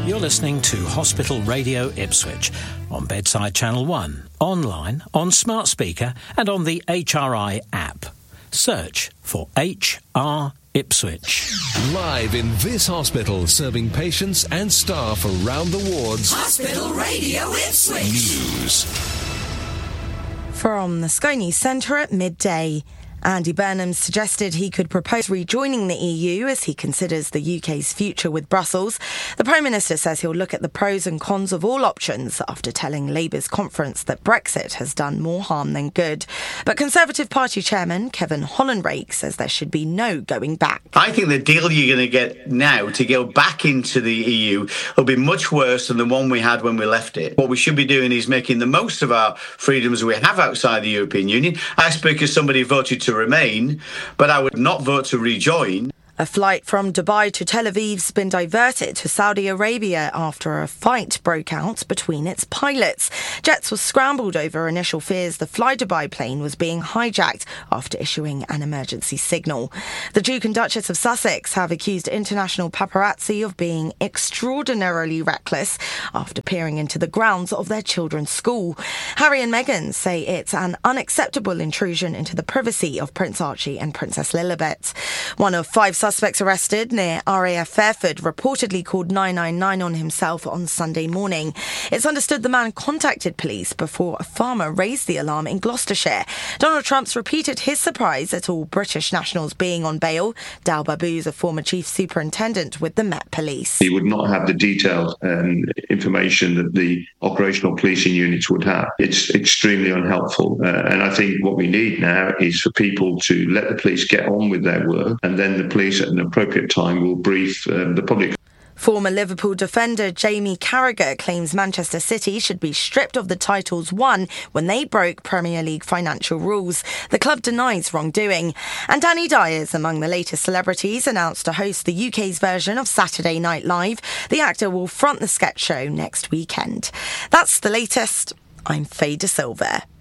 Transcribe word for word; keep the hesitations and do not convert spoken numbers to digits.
You're listening to Hospital Radio Ipswich on Bedside Channel one, online, on smart speaker and on the H R I app. Search for H R Ipswich. Live in this hospital, serving patients and staff around the wards. Hospital Radio Ipswich. News. From the Sky News Centre at midday. Andy Burnham suggested he could propose rejoining the E U as he considers the U K's future with Brussels. The Prime Minister says he'll look at the pros and cons of all options after telling Labour's conference that Brexit has done more harm than good. But Conservative Party Chairman Kevin Holland-Rake says there should be no going back. I think the deal you're going to get now to go back into the E U will be much worse than the one we had when we left it. What we should be doing is making the most of our freedoms we have outside the European Union. I speak as somebody who voted to remain, but I would not vote to rejoin. A flight from Dubai to Tel Aviv's been diverted to Saudi Arabia after a fight broke out between its pilots. Jets were scrambled over initial fears the Fly Dubai plane was being hijacked after issuing an emergency signal. The Duke and Duchess of Sussex have accused international paparazzi of being extraordinarily reckless after peering into the grounds of their children's school. Harry and Meghan say it's an unacceptable intrusion into the privacy of Prince Archie and Princess Lilibet. One of five suspects arrested near R A F Fairford reportedly called nine nine nine on himself on Sunday morning. It's understood the man contacted police before a farmer raised the alarm in Gloucestershire. Donald Trump's repeated his surprise at all British nationals being on bail. Dal Babu is a former chief superintendent with the Met Police. He would not have the detailed um, information that the operational policing units would have. It's extremely unhelpful. Uh, and I think what we need now is for people to let the police get on with their work, and then the police at an appropriate time will brief um, the public. Former Liverpool defender Jamie Carragher claims Manchester City should be stripped of the titles won when they broke Premier League financial rules. The club denies wrongdoing. And Danny Dyer is among the latest celebrities announced to host the U K's version of Saturday Night Live. The actor will front the sketch show next weekend. That's the latest. I'm Faye De Silva.